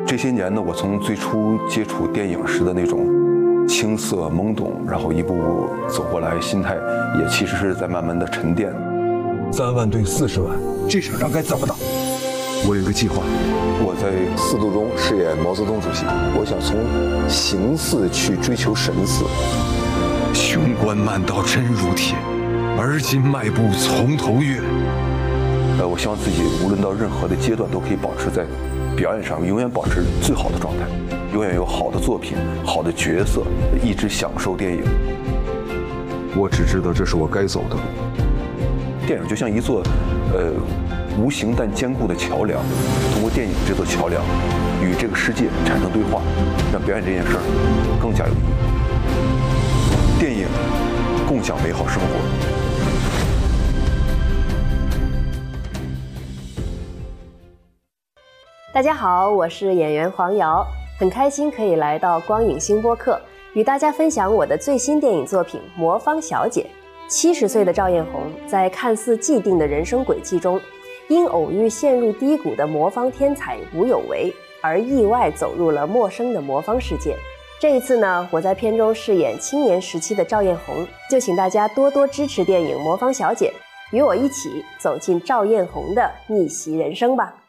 这些年呢，我从最初接触电影时的那种青涩懵懂，然后一步步走过来，心态也其实是在慢慢的沉淀。 3万对40万，这场仗该怎么打？我有一个计划。 我在4度中饰演毛泽东主席，我想从形似去追求神似。 雄关漫道真如铁，而今迈步从头越。 我希望自己无论到任何的阶段，都可以保持在表演上永远保持最好的状态，永远有好的作品、好的角色，一直享受电影。 我只知道这是我该走的路。 电影就像一座无形但坚固的桥梁，通过电影这座桥梁与这个世界产生对话，让表演这件事儿更加有意义。电影共享美好生活。 大家好，我是演员黄瑶，很开心可以来到光影星播客，与大家分享我的最新电影作品《魔方小姐》。70岁的赵艳红在看似既定的人生轨迹中，因偶遇陷入低谷的魔方天才吴有为，而意外走入了陌生的魔方世界。这一次呢，我在片中饰演青年时期的赵艳红，就请大家多多支持电影《魔方小姐》，与我一起走进赵艳红的逆袭人生吧。